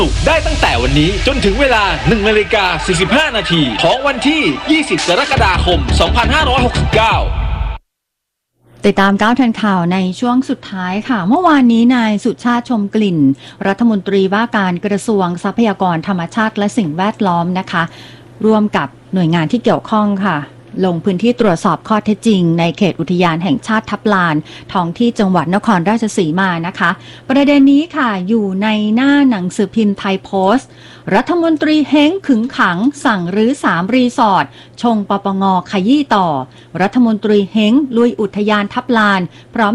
ได้ตั้งแต่วันนี้จนถึงเวลา 1:45 นาทีของวันที่ 20 กรกฎาคม 2569 ติดตาม9ทันข่าวในช่วงสุดท้ายค่ะเมื่อวานนี้นายสุชาติชมกลิ่นรัฐมนตรีว่าการกระทรวงทรัพยากรธรรมชาติและสิ่งแวดล้อมนะคะร่วมกับหน่วยงานที่เกี่ยวข้องค่ะลงพื้นที่ตรวจสอบข้อเท็จจริงในเขตอุทยานแห่งชาติทับลานท้องที่จังหวัดนครราชสีมานะคะประเด็นนี้ค่ะอยู่ในหน้าหนังสือพิมพ์ไทยโพสต์รัฐมนตรีเฮ้งขึงขังสั่งรื้อ3รีสอร์ทชงปปงขยี้ต่อรัฐมนตรีเฮ้งลุยอุทยานทับลานพร้อม